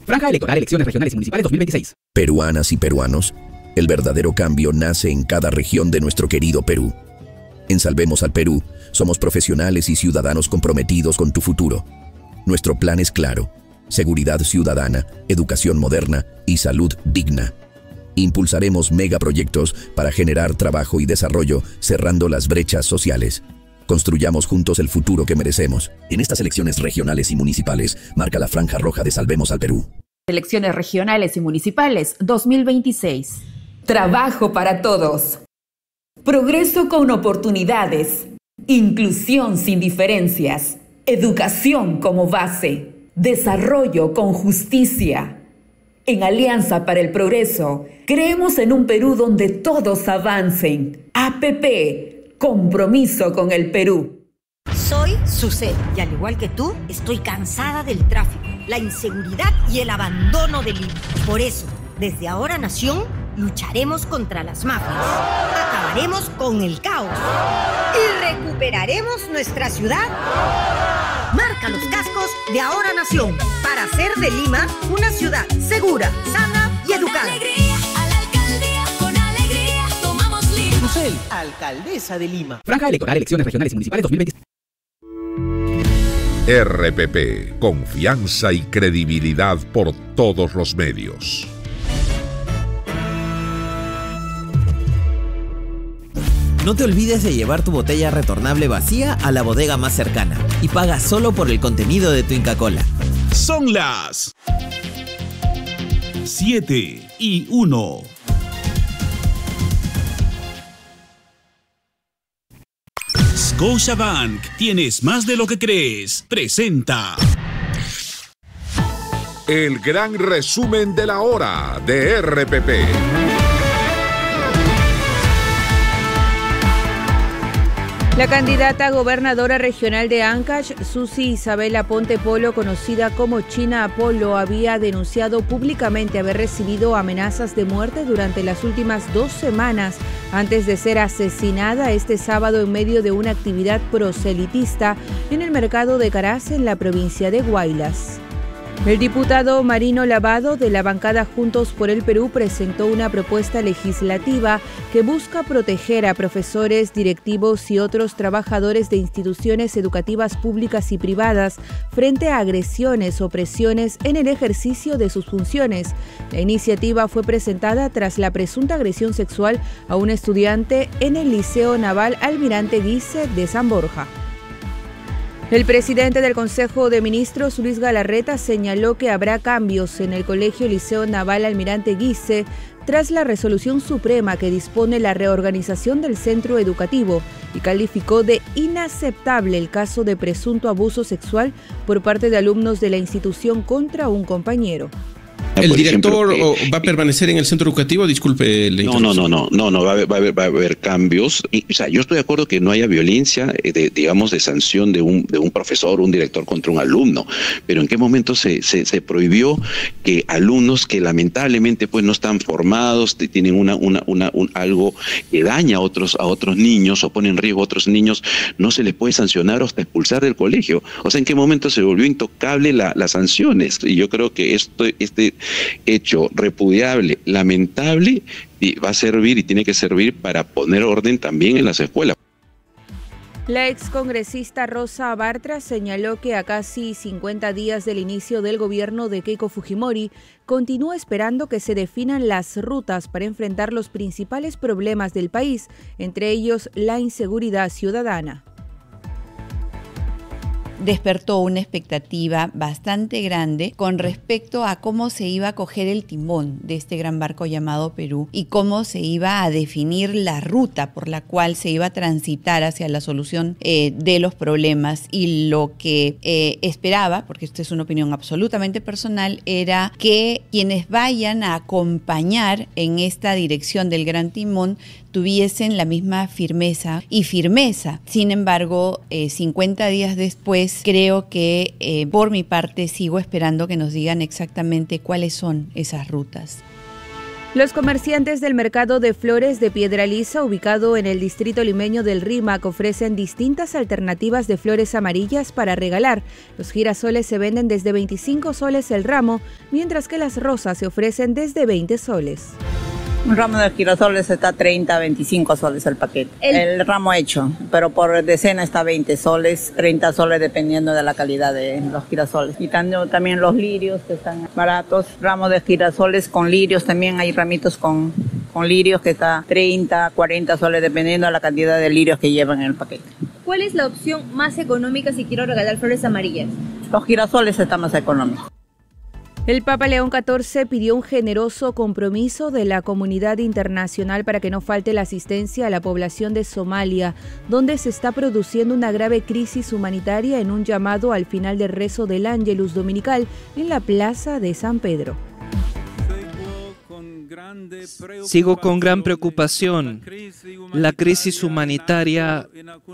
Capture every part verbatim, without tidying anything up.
Franja electoral, elecciones regionales y municipales dos mil veintiséis. Peruanas y peruanos, el verdadero cambio nace en cada región de nuestro querido Perú. En Salvemos al Perú, somos profesionales y ciudadanos comprometidos con tu futuro. Nuestro plan es claro: seguridad ciudadana, educación moderna y salud digna. Impulsaremos megaproyectos para generar trabajo y desarrollo, cerrando las brechas sociales. Construyamos juntos el futuro que merecemos. En estas elecciones regionales y municipales, marca la franja roja de Salvemos al Perú. Elecciones regionales y municipales dos mil veintiséis. Trabajo para todos. Progreso con oportunidades. Inclusión sin diferencias. Educación como base. Desarrollo con justicia. En Alianza para el Progreso, creemos en un Perú donde todos avancen. A P P, compromiso con el Perú. Soy Suced y al igual que tú, estoy cansada del tráfico, la inseguridad y el abandono del Lima. Por eso, desde Ahora Nación, lucharemos contra las mafias, acabaremos con el caos y recuperaremos nuestra ciudad. Marca los cascos de Ahora Nación para hacer de Lima una ciudad segura, sana y educada. Susel, alcaldesa de Lima. Franja electoral, elecciones regionales y municipales dos mil veintiséis. R P P, confianza y credibilidad por todos los medios. No te olvides de llevar tu botella retornable vacía a la bodega más cercana y paga solo por el contenido de tu Inca Kola. Son las siete y uno. Scotiabank, tienes más de lo que crees. Presenta el gran resumen de la hora de R P P. La candidata a gobernadora regional de Ancash, Susi Isabela Ponte Polo, conocida como China Apolo, había denunciado públicamente haber recibido amenazas de muerte durante las últimas dos semanas antes de ser asesinada este sábado en medio de una actividad proselitista en el mercado de Caraz, en la provincia de Huaylas. El diputado Marino Lavado, de la bancada Juntos por el Perú, presentó una propuesta legislativa que busca proteger a profesores, directivos y otros trabajadores de instituciones educativas públicas y privadas frente a agresiones o presiones en el ejercicio de sus funciones. La iniciativa fue presentada tras la presunta agresión sexual a un estudiante en el Liceo Naval Almirante Guise de San Borja. El presidente del Consejo de Ministros, Luis Galarreta, señaló que habrá cambios en el Colegio Liceo Naval Almirante Guise tras la resolución suprema que dispone la reorganización del centro educativo y calificó de inaceptable el caso de presunto abuso sexual por parte de alumnos de la institución contra un compañero. ¿El Por director ejemplo, que, va a permanecer en el centro educativo? Disculpe la No, no, no, no, no, no va a haber, va a haber, va a haber cambios. Y, o sea, yo estoy de acuerdo que no haya violencia, de, digamos, de sanción de un, de un profesor, un director contra un alumno. Pero ¿en qué momento se, se, se prohibió que alumnos que lamentablemente pues no están formados, tienen una, una, una, un, algo que daña a otros, a otros niños o pone en riesgo a otros niños, no se les puede sancionar o hasta expulsar del colegio? O sea, ¿en qué momento se volvió intocable la, las sanciones? Y yo creo que esto, este hecho repudiable, lamentable, y va a servir y tiene que servir para poner orden también en las escuelas. La excongresista Rosa Bartra señaló que a casi cincuenta días del inicio del gobierno de Keiko Fujimori, continúa esperando que se definan las rutas para enfrentar los principales problemas del país, entre ellos la inseguridad ciudadana. Despertó una expectativa bastante grande con respecto a cómo se iba a coger el timón de este gran barco llamado Perú y cómo se iba a definir la ruta por la cual se iba a transitar hacia la solución eh, de los problemas. Y lo que eh, esperaba, porque esto es una opinión absolutamente personal, era que quienes vayan a acompañar en esta dirección del gran timón tuviesen la misma firmeza y firmeza. Sin embargo, eh, cincuenta días después, creo que eh, por mi parte sigo esperando que nos digan exactamente cuáles son esas rutas. Los comerciantes del mercado de flores de Piedra Lisa, ubicado en el distrito limeño del Rímac, ofrecen distintas alternativas de flores amarillas para regalar. Los girasoles se venden desde veinticinco soles el ramo, mientras que las rosas se ofrecen desde veinte soles. Un ramo de girasoles está treinta, veinticinco soles el paquete. El, el ramo hecho, pero por decena está veinte soles, treinta soles dependiendo de la calidad de los girasoles. Y también los lirios que están baratos. Ramos de girasoles con lirios, también hay ramitos con, con lirios que está treinta, cuarenta soles dependiendo de la cantidad de lirios que llevan en el paquete. ¿Cuál es la opción más económica si quiero regalar flores amarillas? Los girasoles están más económicos. El Papa León catorce pidió un generoso compromiso de la comunidad internacional para que no falte la asistencia a la población de Somalia, donde se está produciendo una grave crisis humanitaria, en un llamado al final del rezo del Ángelus dominical en la plaza de San Pedro. Sigo con gran preocupación la crisis humanitaria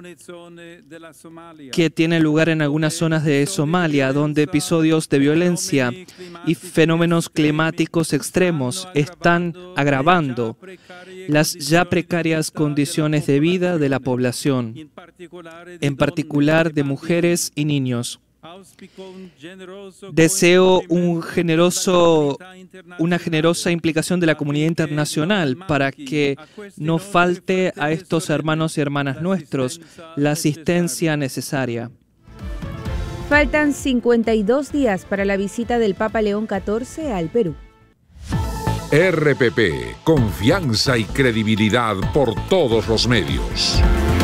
que tiene lugar en algunas zonas de Somalia, donde episodios de violencia y fenómenos climáticos extremos están agravando las ya precarias condiciones de vida de la población, en particular de mujeres y niños. Deseo un generoso, una generosa implicación de la comunidad internacional para que no falte a estos hermanos y hermanas nuestros la asistencia necesaria. Faltan cincuenta y dos días para la visita del Papa León catorce al Perú. R P P, confianza y credibilidad por todos los medios.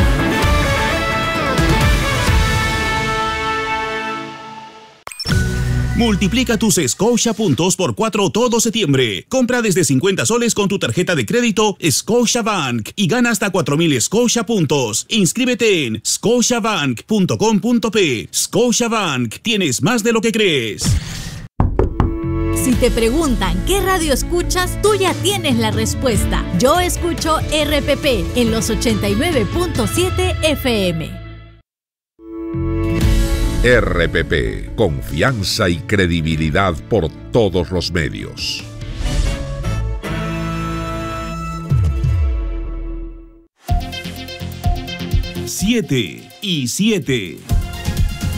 Multiplica tus Scotia puntos por cuatro todo septiembre. Compra desde cincuenta soles con tu tarjeta de crédito Scotiabank y gana hasta cuatro mil Scotia puntos. Inscríbete en scotiabank punto com punto pe. Scotiabank, tienes más de lo que crees. Si te preguntan qué radio escuchas, tú ya tienes la respuesta. Yo escucho R P P en los ochenta y nueve punto siete F M. R P P, confianza y credibilidad por todos los medios. Siete y siete.